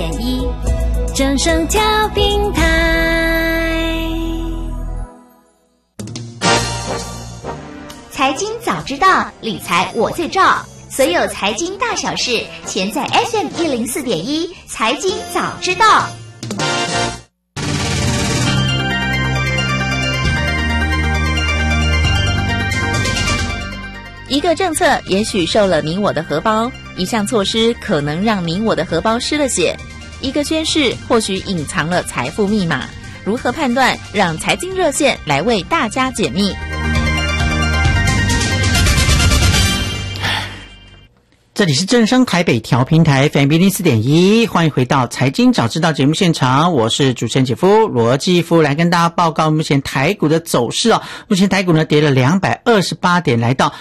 04.1正声调频台。 财经早知道，理财我最照。所有财经大小事，全在 FM104.1财经早知道。 一个政策也许受了你我的荷包，一项措施可能让你我的荷包失了血，一个宣示或许隐藏了财富密码。如何判断？让财经热线来为大家解密。 这里是正声台北调频台 FM104.1，欢迎回到财经早知道节目现场，我是主持人姐夫罗继夫，来跟大家报告目前台股的走势哦。目前台股呢跌了228点，来到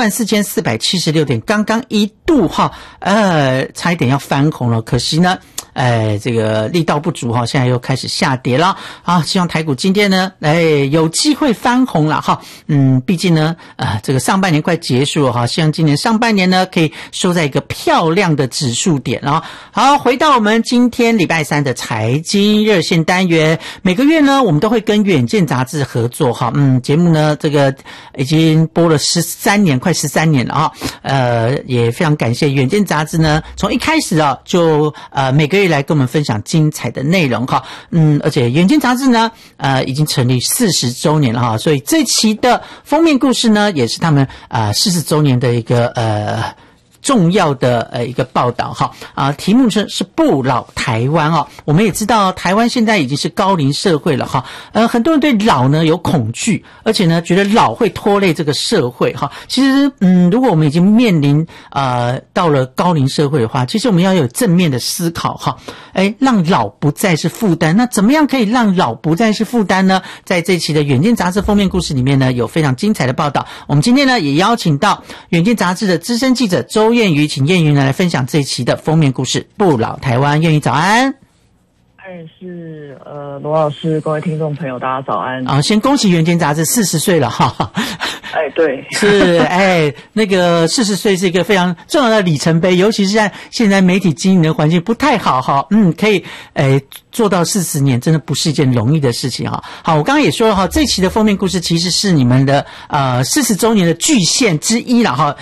44,476点，刚刚一度差一点要翻红了，可惜呢这个力道不足现在又开始下跌了啊！希望台股今天呢有机会翻红了哈。毕竟呢这个上半年快结束了哈，希望今年上半年呢可以收在一个漂亮的指数点啊。好，回到我们今天礼拜三的财经热线单元，每个月呢我们都会跟远见杂志合作哈。节目呢这个已经播了快13年了啊。也非常感谢远见杂志呢，从一开始就每个月来跟我们分享精彩的内容哈。而且远见杂志呢已经成立40周年了哈，所以这期的封面故事呢也是他们40周年的一个重要的一个报道哈。题目是不老台湾哦。我们也知道台湾现在已经是高龄社会了哈。很多人对老呢有恐惧，而且呢觉得老会拖累这个社会哈。其实如果我们已经面临到了高龄社会的话，其实我们要有正面的思考哈。让老不再是负担。那怎么样可以让老不再是负担呢？在这期的远见杂志封面故事里面呢，有非常精彩的报道。我们今天呢也邀请到远见杂志的资深记者周燕瑜，请燕瑜呢来分享这一期的封面故事不老台湾。燕瑜早安。 是罗老师，各位听众朋友，大家早安。 先恭喜远见杂志40岁了哈。 对， 是那个40岁是一个非常重要的里程碑，尤其是在现在媒体经营的环境不太好哈。可以做到40年，真的不是一件容易的事情哈。好，我刚刚也说了哈，这期的封面故事其实是你们的40周年的巨献之一了哈。